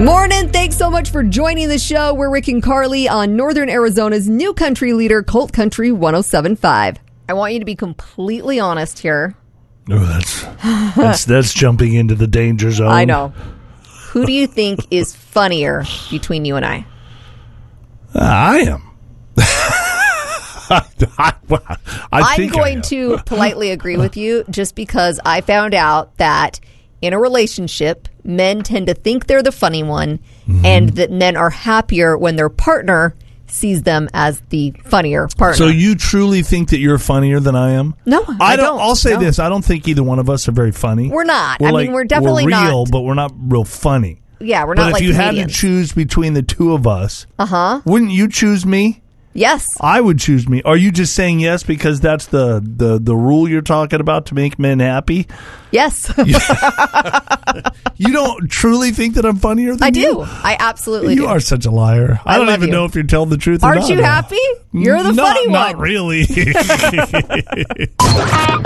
Morning. Thanks so much for joining the show. We're Rick and Carly on Northern Arizona's new country leader, Colt Country 107.5. I want you to be completely honest here. Oh, that's jumping into the danger zone. I know. Who do you think is funnier between you and I? I am. I'm going to politely agree with you just because I found out that in a relationship, men tend to think they're the funny one, and that men are happier when their partner sees them as the funnier partner. So you truly think that you're funnier than I am? No, I don't. I'll say this. I don't think either one of us are very funny. We're not. We're definitely we're real, not. but we're not real funny. Yeah, we're not like comedians. But if you had to choose between the two of us, wouldn't you choose me? Yes. I would choose me. Are you just saying yes because that's the rule you're talking about to make men happy? Yes. You don't truly think that I'm funnier than you? I do. I absolutely do. You are such a liar. I don't even know if you're telling the truth or not. Aren't you happy? You're the funny one. Not really.